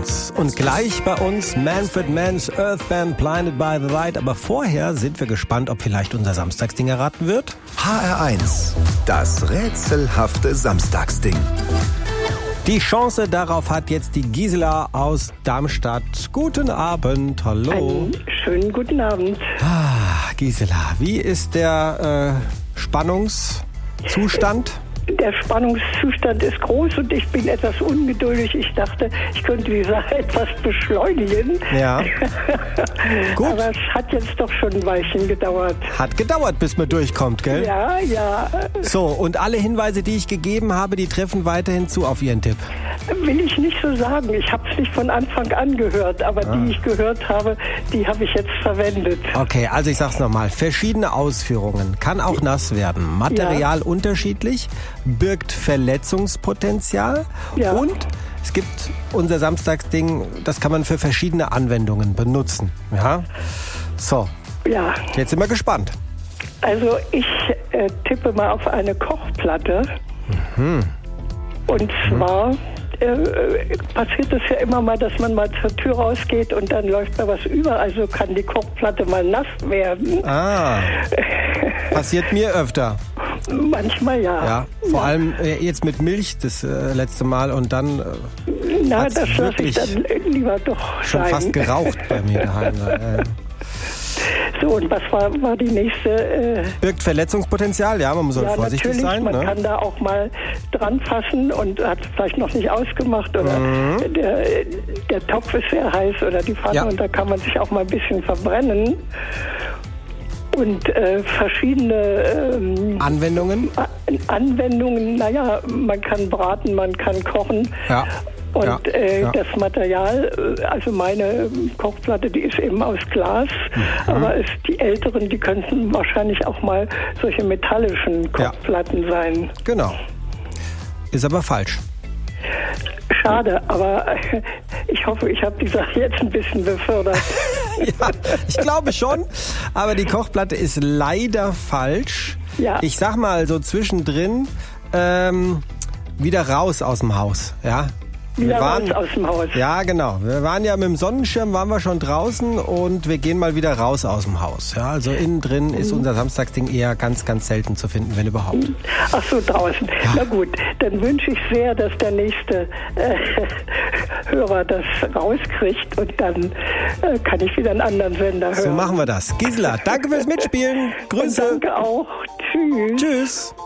uns. Und gleich bei uns Manfred Mann's Earth Band Blinded by the Light. Aber vorher sind wir gespannt, ob vielleicht unser Samstagsding erraten wird. HR1, das rätselhafte Samstagsding. Die Chance darauf hat jetzt die Gisela aus Darmstadt. Guten Abend, hallo. Einen schönen guten Abend. Gisela, wie ist der Spannungszustand? Der Spannungszustand ist groß und ich bin etwas ungeduldig. Ich dachte, ich könnte die Sache etwas beschleunigen. Ja. Gut. Aber es hat jetzt doch schon ein Weilchen gedauert. Hat gedauert, bis man durchkommt, gell? Ja, ja. So, und alle Hinweise, die ich gegeben habe, die treffen weiterhin zu auf Ihren Tipp. Will ich nicht so sagen. Ich habe es nicht von Anfang an gehört, aber die ich gehört habe, die habe ich jetzt verwendet. Okay, also ich sag's nochmal. Verschiedene Ausführungen. Kann auch nass werden. Material unterschiedlich. Birgt Verletzungspotenzial und es gibt unser Samstagsding, das kann man für verschiedene Anwendungen benutzen. Ja? So, jetzt sind wir gespannt. Also ich tippe mal auf eine Kochplatte und zwar passiert es ja immer mal, dass man mal zur Tür rausgeht und dann läuft da was über, also kann die Kochplatte mal nass werden. Passiert mir öfter. Manchmal ja. Vor allem jetzt mit Milch das letzte Mal und dann das lasse ich dann lieber doch schon sein. fast geraucht bei mir daheim. So, und was war die nächste? Birgt Verletzungspotenzial, ja, man soll vorsichtig sein. Man kann da auch mal dran fassen und hat es vielleicht noch nicht ausgemacht oder der Topf ist sehr heiß oder die Pfanne und da kann man sich auch mal ein bisschen verbrennen. Und verschiedene Anwendungen, man kann braten, man kann kochen. Ja. Und das Material, also meine Kochplatte, die ist eben aus Glas, aber die älteren, die könnten wahrscheinlich auch mal solche metallischen Kochplatten sein. Genau. Ist aber falsch. Schade, aber ich hoffe, ich habe die Sache jetzt ein bisschen befördert. Ja, ich glaube schon, aber die Kochplatte ist leider falsch. Ja. Ich sag mal so zwischendrin wieder raus aus dem Haus, ja. Raus aus dem Haus. Ja, genau. Wir waren ja mit dem Sonnenschirm, waren wir schon draußen und wir gehen mal wieder raus aus dem Haus. Ja, also innen drin ist unser Samstagsding eher ganz, ganz selten zu finden, wenn überhaupt. Ach so, draußen. Ja. Na gut, dann wünsche ich sehr, dass der nächste Hörer das rauskriegt und dann kann ich wieder einen anderen Sender hören. So machen wir das. Gisela, danke fürs Mitspielen. Grüße. Und danke auch. Tschüss. Tschüss.